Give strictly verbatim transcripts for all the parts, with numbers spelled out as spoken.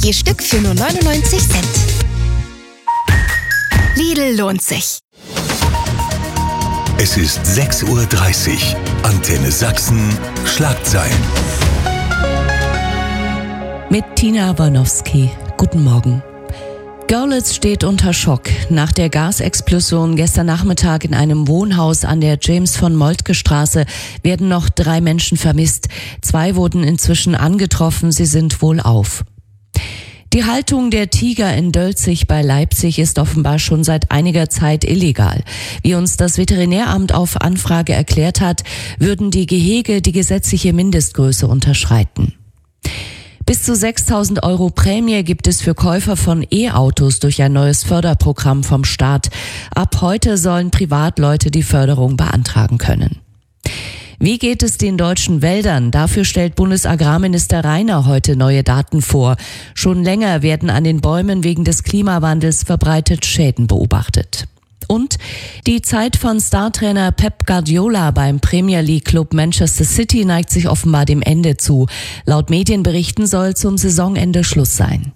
Je Stück für nur neunundneunzig Cent. Lidl lohnt sich. Es ist sechs Uhr dreißig. Antenne Sachsen. Schlagzeilen. Mit Tina Warnowski. Guten Morgen. Görlitz steht unter Schock. Nach der Gasexplosion gestern Nachmittag in einem Wohnhaus an der James-von-Moltke-Straße werden noch drei Menschen vermisst. Zwei wurden inzwischen angetroffen, sie sind wohlauf. Die Haltung der Tiger in Dölzig bei Leipzig ist offenbar schon seit einiger Zeit illegal. Wie uns das Veterinäramt auf Anfrage erklärt hat, würden die Gehege die gesetzliche Mindestgröße unterschreiten. Bis zu sechstausend Euro Prämie gibt es für Käufer von E-Autos durch ein neues Förderprogramm vom Staat. Ab heute sollen Privatleute die Förderung beantragen können. Wie geht es den deutschen Wäldern? Dafür stellt Bundesagrarminister Rainer heute neue Daten vor. Schon länger werden an den Bäumen wegen des Klimawandels verbreitet Schäden beobachtet. Und die Zeit von Startrainer Pep Guardiola beim Premier League Club Manchester City neigt sich offenbar dem Ende zu. Laut Medienberichten soll zum Saisonende Schluss sein.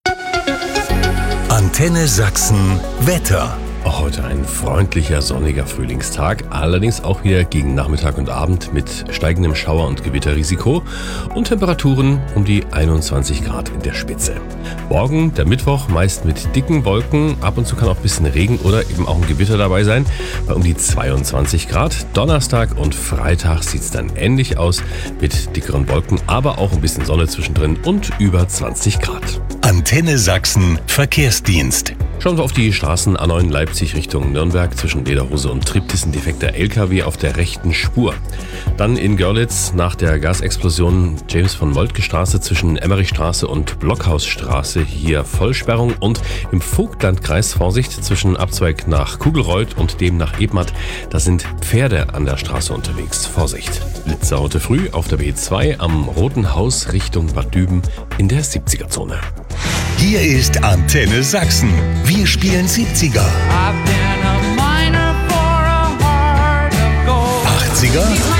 Antenne Sachsen Wetter. Heute ein freundlicher, sonniger Frühlingstag, allerdings auch wieder gegen Nachmittag und Abend mit steigendem Schauer- und Gewitterrisiko und Temperaturen um die einundzwanzig Grad in der Spitze. Morgen, der Mittwoch, meist mit dicken Wolken, ab und zu kann auch ein bisschen Regen oder eben auch ein Gewitter dabei sein, bei um die zweiundzwanzig Grad. Donnerstag und Freitag sieht es dann ähnlich aus mit dickeren Wolken, aber auch ein bisschen Sonne zwischendrin und über zwanzig Grad. Antenne Sachsen Verkehrsdienst. Schauen wir auf die Straßen A neun Leipzig Richtung Nürnberg. Zwischen Lederhose und Triptis ein defekter L K W auf der rechten Spur. Dann in Görlitz nach der Gasexplosion James-von-Moltke-Straße zwischen Emmerichstraße und Blockhausstraße. Hier Vollsperrung und im Vogtlandkreis Vorsicht zwischen Abzweig nach Kugelreuth und dem nach Ebmatt. Da sind Pferde an der Straße unterwegs. Vorsicht. Blitzer heute früh auf der B zwei am Roten Haus Richtung Bad Düben in der siebziger-Zone. Hier ist Antenne Sachsen. Wir spielen siebziger, achtziger